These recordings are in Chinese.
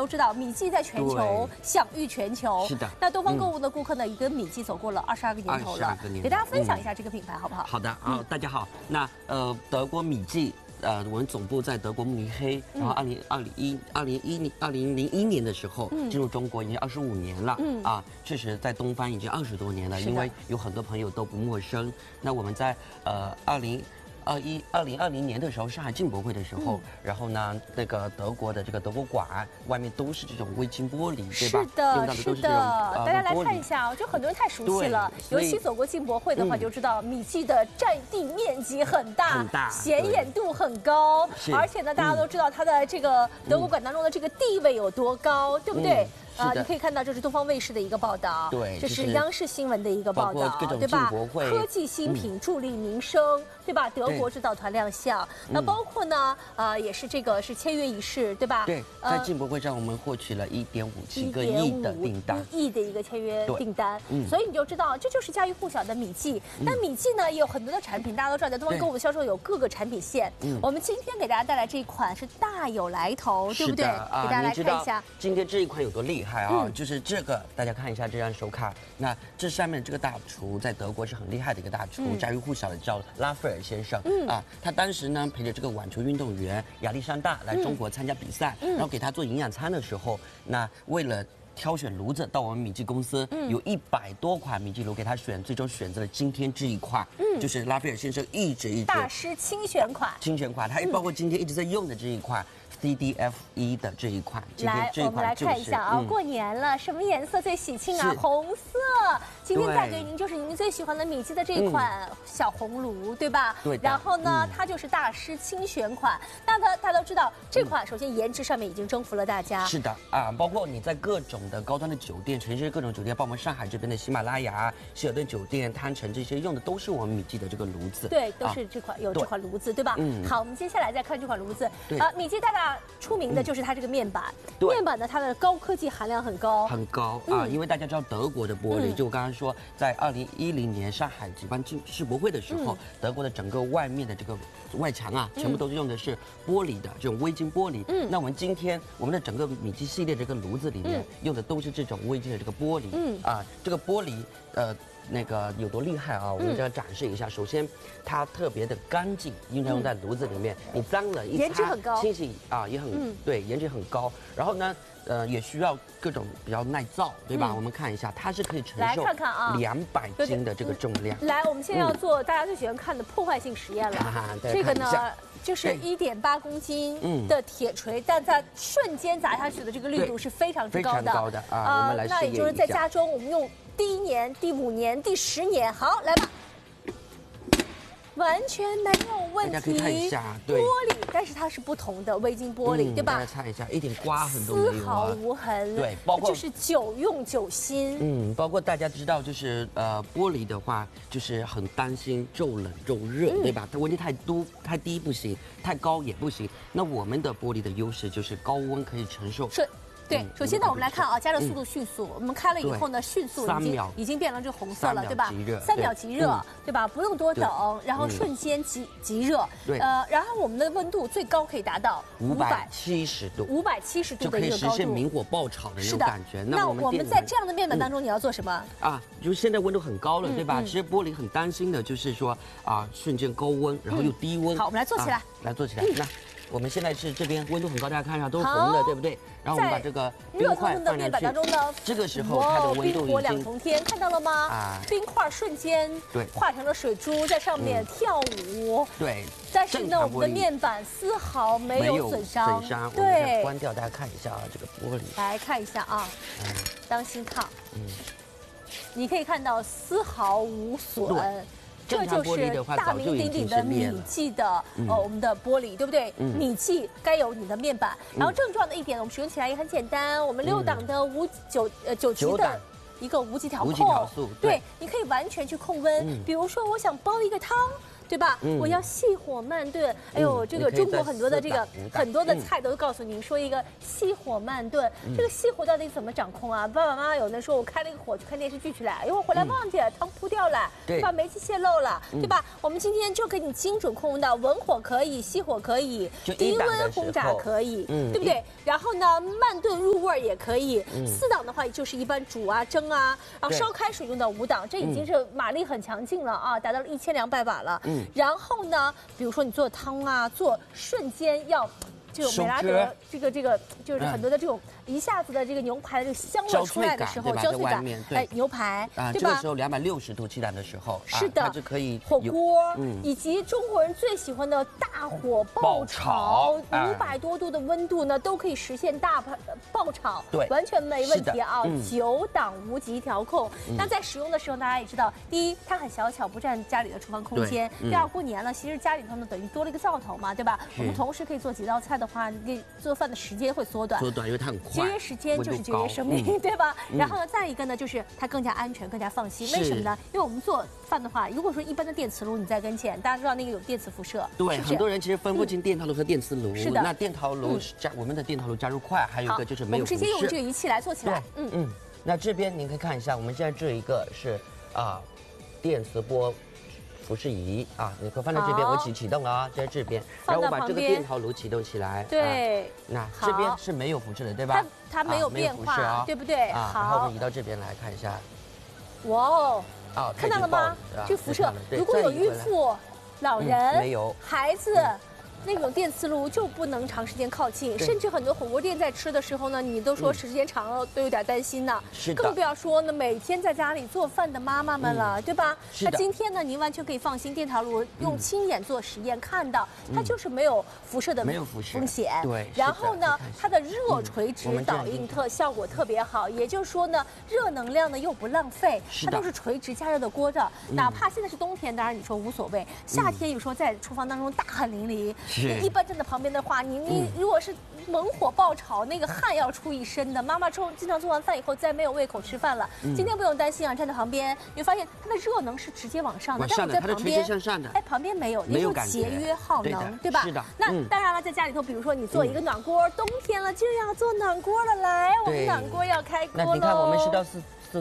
都知道，米记在全球享誉全球。 是的。 那东方购物的顾客呢，也跟米记走过了22个年头了。给大家分享一下这个品牌好不好？ 好的，大家好。那德国米记。我们总部在德国慕尼黑，然后2001年的时候进入中国已经25年了，确实在东方已经20多年了，因为有很多朋友都不陌生。那我们在2020年的时候，上海进博会的时候，然后呢，那个德国的这个德国馆外面都是这种微晶玻璃，对吧？ 是的，是的。大家来看一下啊，就很多人太熟悉了，尤其走过进博会的话，就知道米记的占地面积很大，显眼度很高，而且呢，大家都知道它的这个德国馆当中的这个地位有多高，对不对？你可以看到这是东方卫视的一个报道， 对， 这是央视新闻的一个报道，对吧？科技新品助力民生，对吧？德国指导团亮相，那包括呢，也是这个是签约仪式，对吧？ 对，在进博会上我们获取了1.57个亿的订单 ，1亿的一个签约订单，所以你就知道这就是家喻户晓的米记。那米记呢也有很多的产品，大家都知道，在东方购物的销售有各个产品线。我们今天给大家带来这一款是大有来头，对不对？给大家来看一下， 今天这一款有多厉害。就是这个，大家看一下这张手卡。那这上面这个大厨在德国是很厉害的一个大厨，家喻户晓的叫拉斐尔先生。他当时呢陪着这个网球运动员亚历山大来中国参加比赛，然后给他做营养餐的时候，那为了挑选炉子到我们米记公司，有100多款米记炉给他选，最终选择了今天这一款，就是拉斐尔先生一直大师亲选款， 他包括今天一直在用的这一款。CDF1的这一款， 来，我们来看一下啊，过年了，什么颜色最喜庆啊？红色。今天带给您就是您最喜欢的米记的这一款小红炉，对吧？ 对。 然后呢，它就是大师亲选款。那大家都知道，这款首先颜值上面已经征服了大家。 是的包括你在各种的高端的酒店，全世界各种酒店，包括我们上海这边的喜马拉雅、希尔顿酒店、汤臣这些用的都是我们米记的这个炉子。 对，都是这款有这款炉子，对吧？好，我们接下来再看这款炉子。米记大出名的就是它这个面板，面板呢它的高科技含量很高， 因为大家知道德国的玻璃，就我刚刚说，在2010年上海举办世博会的时候，德国的整个外面的这个外墙全部都是用的是玻璃的这种微晶玻璃。那我们今天我们的整个米记系列这个炉子里面用的都是这种微晶的这个玻璃。这个玻璃那个有多厉害啊？我们这样展示一下。首先，它特别的干净，因为它用在炉子里面，你脏了一擦， 颜值很高， 清洗也很对，颜值很高。然后呢，也需要各种比较耐造，对吧？我们看一下，它是可以承受200斤的这个重量。 来，我们现在要做大家最喜欢看的破坏性实验了。这个呢，就是1.8公斤的铁锤，但在瞬间砸下去的这个力度是非常之高的。 非常高的我们来试验一下。 那也就是在家中，我们用第1年、第5年、第10年，好，来吧，完全没有问题。 大家可以看一下， 玻璃，但是它是不同的微晶玻璃，对吧？ 大家看一下，一点刮痕都没有， 丝毫无痕。 对，包括就是久用久新。 包括大家知道，就是玻璃的话，就是很担心骤冷骤热，对吧？它温度太低不行，太高也不行。那我们的玻璃的优势就是高温可以承受。 对，首先呢，我们来看啊，加热速度迅速。我们开了以后呢，迅速已经变成这个红色了，对吧？3秒即热，对吧？不用多等，然后瞬间即热。 对， 然后我们的温度最高可以达到 570度 ，570度的一个高度， 就可以实现明火爆炒的那种感觉。 那我们在这样的面板当中，你要做什么就是现在温度很高了，对吧？其实玻璃很担心的就是说瞬间高温，然后又低温。 好，我们来做起来， 那我们现在是这边温度很高，大家看一下都是红的，对不对？然后我们把这个冰块放上去，这个时候它的温度冰火两重天，看到了吗？冰块瞬间化成了水珠，在上面跳舞。 对， 但是呢，我们的面板丝毫没有损伤。 对，关掉，大家看一下这个玻璃。 来看一下当心烫。你可以看到丝毫无损。这就是大名鼎鼎的米记的我们的玻璃，对不对？米记该有你的面板。然后更重要的一点，我们使用起来也很简单，我们6档的9级的一个无级调控，对，你可以完全去控温。比如说，我想煲一个汤， 对吧？我要细火慢炖。哎呦，这个中国很多的很多的菜都告诉您说一个细火慢炖。这个细火到底怎么掌控啊？爸爸妈妈有的说我开了一个火去看电视剧去了，一会儿回来忘记了汤扑掉了，对吧？煤气泄漏了，对吧？我们今天就给你精准控制到文火可以，细火可以，低温轰炸可以，对不对？然后呢，慢炖入味也可以。4档的话就是一般煮啊、蒸啊，然后烧开水用到5档，这已经是马力很强劲了啊，达到了1200瓦了。然后呢，比如说你做汤啊，做瞬间要。这种美拉德，这个就是很多的这种一下子的这个牛排的这个香味出来的时候，焦脆感，哎，牛排，对吧？ 这个时候260度起燃的时候， 是的， 它就可以火锅，以及中国人最喜欢的大火爆炒，500多度的温度呢，都可以实现大爆炒， 对， 完全没问题啊！9档无极调控。那在使用的时候，大家也知道，第一，它很小巧，不占家里的厨房空间；第二，过年了，其实家里头呢等于多了一个灶头嘛，对吧？我们同时可以做几道菜的话，你做饭的时间会缩短， 因为它很快， 节约时间就是节约生命，对吧？然后呢，再一个呢，就是它更加安全、更加放心。为什么呢？因为我们做饭的话，如果说一般的电磁炉你在跟前，大家知道那个有电磁辐射， 对，很多人其实分不清电陶炉和电磁炉。 是的， 那电陶炉我们的电陶炉加入快，还有一个就是没有辐射。 我们直接用这个仪器来做起来。 那这边您可以看一下，我们现在这一个是电磁波辐射仪啊，你可以放在这边，我启动了啊，在这边，然后我把这个电陶炉启动起来。 对， 那这边是没有辐射的，对吧？ 它没有变化，对不对？ 好，然后我们移到这边来看一下。 哇哦，看到了吗？这辐射，如果有孕妇、老人、 没有孩子。那种电磁炉就不能长时间靠近，甚至很多火锅店在吃的时候呢，你都说时间长了都有点担心呢。 是的， 更不要说呢，每天在家里做饭的妈妈们了，对吧？ 是的。 那今天呢，您完全可以放心，电陶炉用亲眼做实验看到，它就是没有辐射的风险。 对。 然后呢，它的热垂直导印效果特别好，也就是说呢，热能量呢又不浪费，它都是垂直加热的锅的。哪怕现在是冬天，当然你说无所谓，夏天有时候在厨房当中大汗淋漓。一般站在旁边的话，你如果是猛火爆炒，那个汗要出一身的。妈妈经常做完饭以后再没有胃口吃饭了。今天不用担心啊，站在旁边你会发现它的热能是直接往上的， 但我在旁边向上的， 哎，旁边没有，你就节约耗能，对吧？ 是的。 那当然了，在家里头，比如说你做一个暖锅，冬天了就要做暖锅了，来，我们暖锅要开锅喽。 那你看我们是到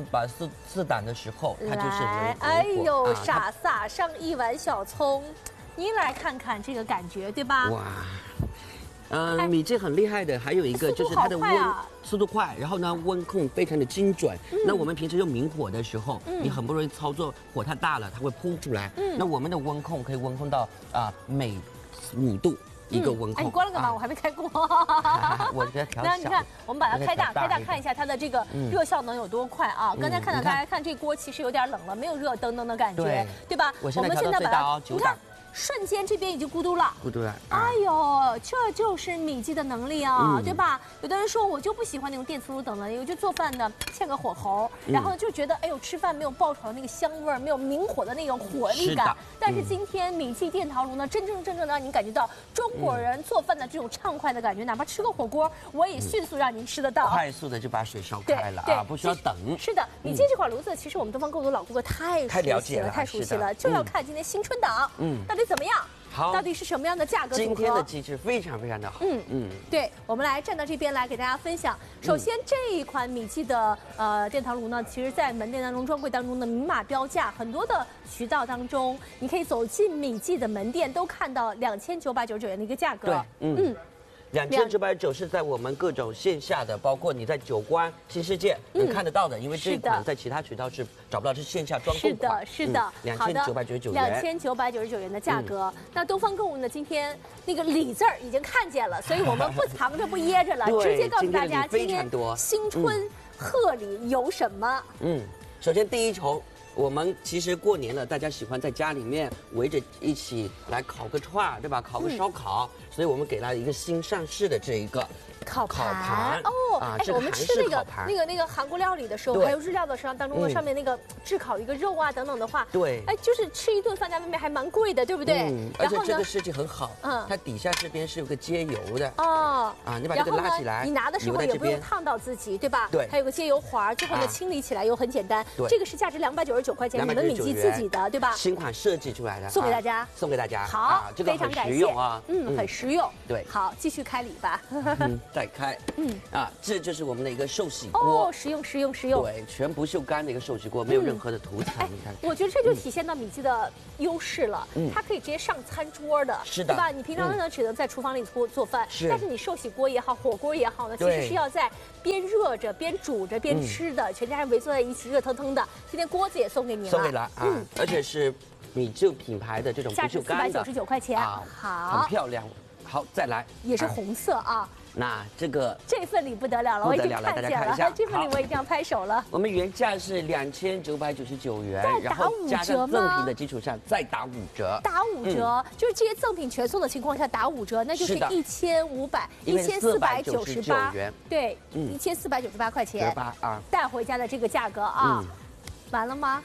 4档的时候，它就是来，哎呦，撒上一碗小葱。您来看看这个感觉，对吧？ 哇，米记很厉害的，还有一个就是它的速度快，然后呢温控非常的精准。那我们平时用明火的时候，你很不容易操作，火太大了，它会扑出来。那我们的温控可以温控到每5度一个温控。 你关了干嘛？我还没开过。 我给它调小。 那你看，我们把它开大，看一下它的这个热效能有多快啊！刚才看到大家看这锅其实有点冷了，没有热腾腾的感觉，对吧？ 我们现在把它 9档。瞬间这边已经咕嘟了，哎呦，这就是米记的能力啊，对吧？有的人说我就不喜欢那种电磁炉等等，我就做饭呢欠个火候，然后就觉得哎呦吃饭没有爆炒的那个香味儿，没有明火的那种火力感。但是今天米记电陶炉呢，真正的让您感觉到中国人做饭的这种畅快的感觉，哪怕吃个火锅，我也迅速让您吃得到， 快速的就把水烧开了啊，不需要等。 是的，米记这款炉子，其实我们东方购物老顾客太了解了，太熟悉了，就要看今天新春档，到底怎么样？ 好， 到底是什么样的价格组合？ 今天的机制非常的好。 对，我们来站到这边来给大家分享。首先，这一款米记的电陶炉呢，其实在门店当中、专柜当中的明码标价，很多的渠道当中，你可以走进米记的门店都看到2999元的一个价格。 对，2990是在我们各种线下的，包括你在九关、新世界能看得到的，因为这款在其他渠道是找不到，是线下专供款。 是的 ，2999元 ，2999元的价格。那东方购物呢，今天那个礼字儿已经看见了，所以我们不藏着不掖着了，直接告诉大家今天新春贺礼有什么。 首先第一筹。我们其实过年了，大家喜欢在家里面围着一起来烤个串，对吧？烤个烧烤，所以我们给了一个新上市的这一个烤盘哦， 哎，我们吃那个韩国料理的时候，还有日料的时候当中的上面那个炙烤一个肉啊等等的话， 对， 哎，就是吃一顿饭在外面还蛮贵的，对不对？ 而且这个设计很好，它底下这边是有个接油的哦，你把这个拉起来， 你拿的时候也不用烫到自己，对吧？ 对， 还有个接油环，最后呢清理起来又很简单。这个是价值299块钱，你们米记自己的，对吧？ 新款设计出来的， 送给大家， 送给大家。 好， 这个很实用啊， 很实用。 对， 好，继续开礼吧。 再开，这就是我们的一个寿喜锅， 实用实用实用。 对，全不锈钢的一个寿喜锅，没有任何的涂层。你看， 我觉得这就体现到米记的优势了，它可以直接上餐桌的， 是的， 对吧？你平常呢只能在厨房里做饭，但是你寿喜锅也好，火锅也好呢，其实是要在边热着边煮着边吃的，全家人围坐在一起，热腾腾的。今天锅子也送给你了， 送给了啊，而且是米记品牌的这种不锈钢的， 价值499块钱，好， 很漂亮。好，再来， 也是红色啊。 那这份礼不得了了，我已经看见了，这份礼我一定要拍手了。 我们原价是2999元， 然后加上赠品的基础上再打5折。 打5折，就是这些赠品全送的情况下打5折，那就是1498元。对，1498块钱。带回家的这个价格啊，完了吗？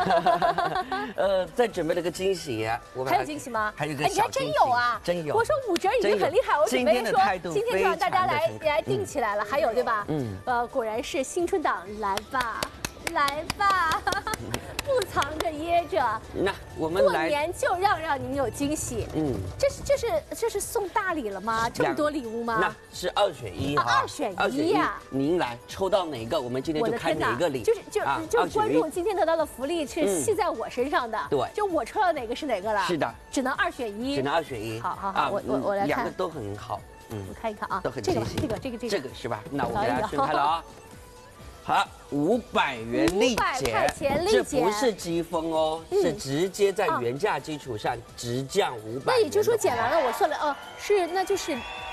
再准备了个惊喜， 还有惊喜吗？ 还有个你看真有啊， 真有。 我说5折已经很厉害，我准备说今天就让大家来定起来了，还有对吧？果然是新春档，来吧，来吧，不藏着掖着。 那我们过年就让您有惊喜。这是送大礼了吗？这么多礼物吗？ 那是2选1哈 ，2选1呀。 您来抽到哪个，我们今天就开哪个礼。 就观众今天得到的福利是系在我身上的。 对， 就我抽到哪个是哪个了。 是的， 只能2选1。 只能2选1。 好，我来看， 2个都很好。 我看一看啊， 都很惊喜。这个是吧？那我给大家宣开了啊。好，500元立减，这不是积分哦，是直接在原价基础上直降500。 那也就是说减完了，我算了，那就是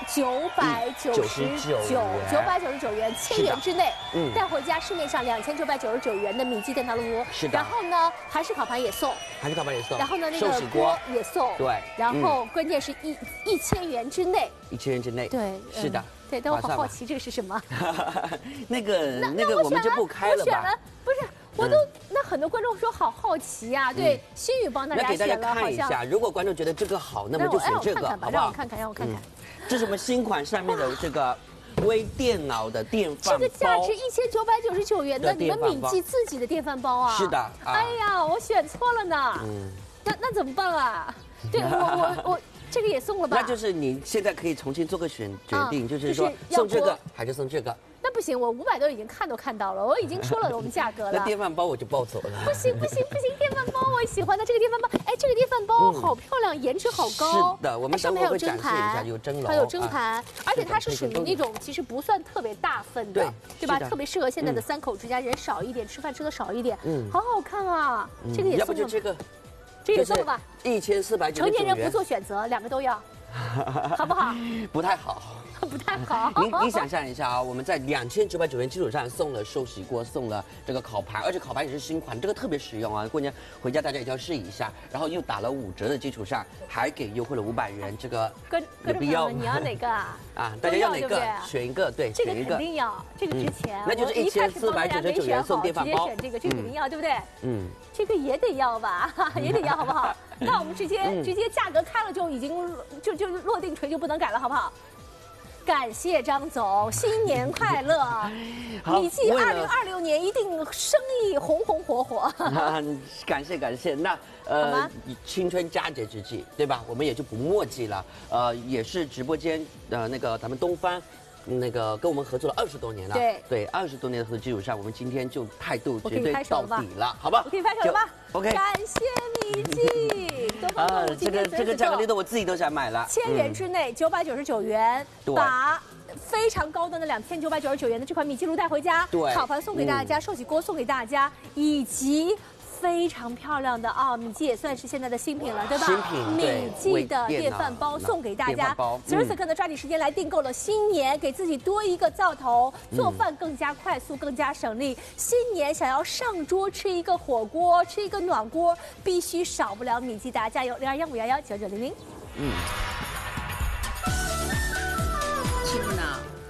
999元，1000元之内带回家，市面上2999元的米记电陶炉。 是的。 然后呢，韩式烤盘也送，然后呢，那个锅也送， 对。 然后关键是1000元之内 ，1000元之内， 对， 是的。 对，但我好好奇这个是什么？ 那个我们就不开了吧？ 我选了，不是，我都那很多观众说好好奇呀，对，心宇帮大家选了， 看一下，如果观众觉得这个好，那么就选这个，好不好？ 让我看看。 这是我们新款上面的这个微电脑的电饭煲， 这个价值1999元的你们米记自己的电饭煲啊？ 是的。 哎呀，我选错了呢。那怎么办啊？对我。这个也送了吧？ 那就是你现在可以重新做个决定，就是说送这个还是送这个？ 那不行，我500都已经看到了，我已经说了我们价格了。 那电饭煲我就抱走了。 不行，电饭煲我喜欢的这个电饭煲，哎，这个电饭煲好漂亮，颜值好高。 是的，我们上面会展示一下，有蒸笼， 还有蒸盘，而且它是属于那种其实不算特别大份的，对吧？特别适合现在的3口之家，人少一点，吃饭吃的少一点。好好看啊，这个也送了。 要不就这个。 这个送了吧 ，1499元。 成年人不做选择，2个都要，好不好？ 不太好。 不太好。 你想象一下啊，我们在2990元基础上送了寿喜锅，送了这个烤盘，而且烤盘也是新款，这个特别实用啊！过年回家大家一定要试一下。然后又打了5折的基础上，还给优惠了500元，这个有必要？你要哪个啊？ 大家要哪个？选一个，对， 这个肯定要，这个值钱。 那就是1499元送电饭煲， 直接选这个肯定要，对不对？这个也得要吧，也得要，好不好？那我们直接价格开了就已经就落定锤，就不能改了，好不好？感谢张总，新年快乐！米记2026年一定生意红红火火。 感谢。那青春佳节之际，对吧？我们也就不墨迹了。也是直播间那个咱们东方。那个跟我们合作了20多年了，对，20多年的合作基础上，我们今天就态度绝对到底了，好吧？ 我可以拍手了吧 ？OK， 感谢米记， 这个价格力度我自己都想买了 ，1000元之内999元，把非常高端的2999元的这款米记炉带回家，烤盘送给大家，寿喜锅送给大家，以及。非常漂亮的米记也算是现在的新品了，对吧？ 新品， 米记的电饭煲送给大家。此时此刻呢，抓紧时间来订购了，新年给自己多一个灶头，做饭更加快速，更加省力。新年想要上桌吃一个火锅，吃一个暖锅，必须少不了米记，大家加油！0215119900。 친구나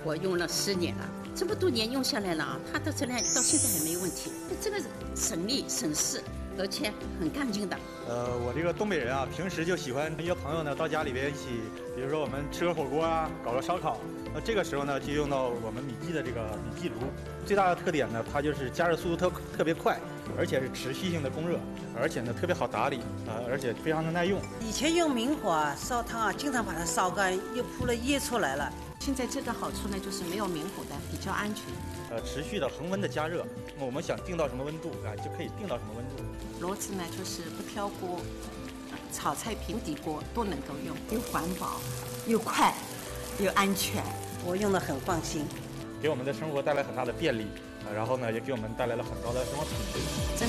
我用了10年了，这么多年用下来了啊，它的质量到现在还没有问题。这个省力省事，而且很干净的。 我这个东北人啊，平时就喜欢约朋友呢到家里边一起，比如说我们吃个火锅啊，搞个烧烤。那这个时候呢，就用到我们米记的这个米记炉。最大的特点呢，它就是加热速度特别快，而且是持续性的供热，而且呢特别好打理而且非常的耐用。 以前用明火烧汤啊，经常把它烧干，又铺了液出来了。 现在这个好处呢，就是没有明火的，比较安全。 持续的恒温的加热，那么我们想定到什么温度啊，就可以定到什么温度。 骡子呢，就是不挑锅，炒菜平底锅都能够用，又环保，又快，又安全。 我用的很放心， 给我们的生活带来很大的便利然后呢，也给我们带来了很高的生活品质。